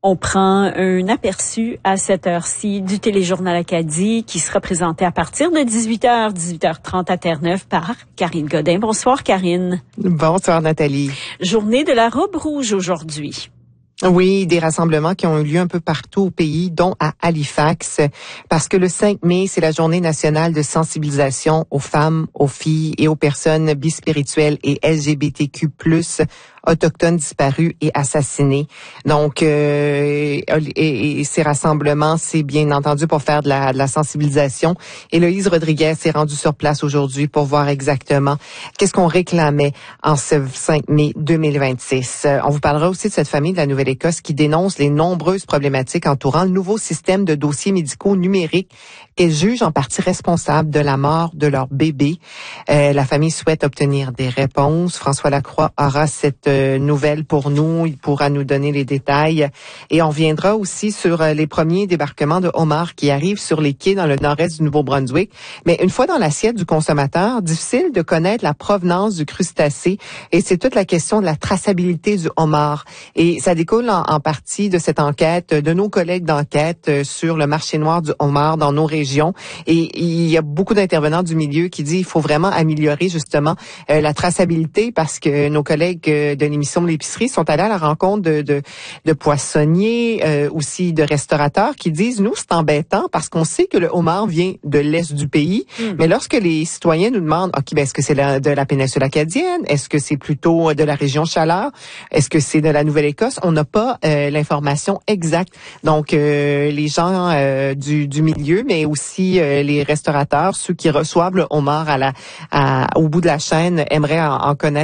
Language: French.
On prend un aperçu à cette heure-ci du Téléjournal Acadie qui sera présenté à partir de 18h, 18h30 à Terre-Neuve par Karine Godin. Bonsoir Karine. Bonsoir Nathalie. Journée de la robe rouge aujourd'hui. Oui, des rassemblements qui ont eu lieu un peu partout au pays, dont à Halifax, parce que le 5 mai, c'est la journée nationale de sensibilisation aux femmes, aux filles et aux personnes bispirituelles et LGBTQ+, autochtones disparus et assassinés. Donc, et ces rassemblements, c'est bien entendu pour faire de la sensibilisation. Héloïse Rodriguez s'est rendue sur place aujourd'hui pour voir exactement qu'est-ce qu'on réclamait en ce 5 mai 2026. On vous parlera aussi de cette famille de la Nouvelle-Écosse qui dénonce les nombreuses problématiques entourant le nouveau système de dossiers médicaux numériques qu'elle juge en partie responsable de la mort de leur bébé. La famille souhaite obtenir des réponses. François Lacroix aura cette nouvelle pour nous. Il pourra nous donner les détails. Et on reviendra aussi sur les premiers débarquements de homards qui arrivent sur les quais dans le nord-est du Nouveau-Brunswick. Mais une fois dans l'assiette du consommateur, difficile de connaître la provenance du crustacé. Et c'est toute la question de la traçabilité du homard. Et ça découle en partie de cette enquête, de nos collègues d'enquête sur le marché noir du homard dans nos régions. Et il y a beaucoup d'intervenants du milieu qui disent qu'il faut vraiment améliorer justement la traçabilité parce que nos collègues de l'émission de l'épicerie sont allés à la rencontre de poissonniers, aussi de restaurateurs qui disent, nous, c'est embêtant parce qu'on sait que le homard vient de l'est du pays, mais lorsque les citoyens nous demandent, OK, ben, est-ce que c'est de la péninsule acadienne? Est-ce que c'est plutôt de la région Chaleur? Est-ce que c'est de la Nouvelle-Écosse? On n'a pas l'information exacte. Donc, les gens du milieu, mais aussi les restaurateurs, ceux qui reçoivent le homard au bout de la chaîne, aimeraient en connaître